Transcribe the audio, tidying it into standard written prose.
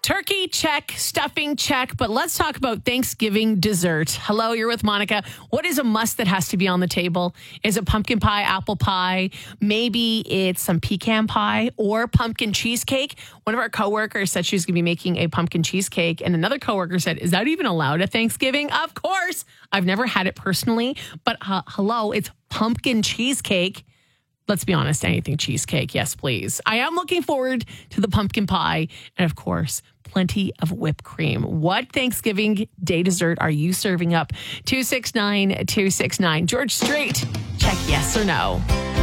Turkey, check. Stuffing, check. But let's talk about Thanksgiving dessert. Hello, you're with Monica. What is a must that has to be on the table? Is it pumpkin pie, apple pie? Maybe it's some pecan pie or pumpkin cheesecake. One of our coworkers said she was going to be making a pumpkin cheesecake. And another coworker said, is that even allowed at Thanksgiving? Of course. I've never had it personally. But hello, it's pumpkin cheesecake. Let's be honest, anything cheesecake. Yes, please. I am looking forward to the pumpkin pie. And of course, plenty of whipped cream. What Thanksgiving Day dessert are you serving up? 269-269. George Strait, check yes or no.